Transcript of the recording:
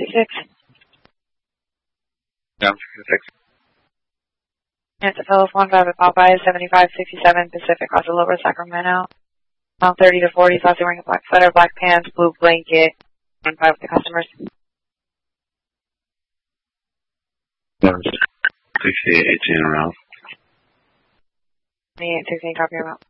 66. Yeah, 66. It's a fellow 15 at Popeye, 7567 Pacific, across the Lower Sacramento. 30 to 40, saucy wearing a black sweater, black pants, blue blanket, 15 with the customers. Yeah, 68, 18 around. 28, 16, copy your amount.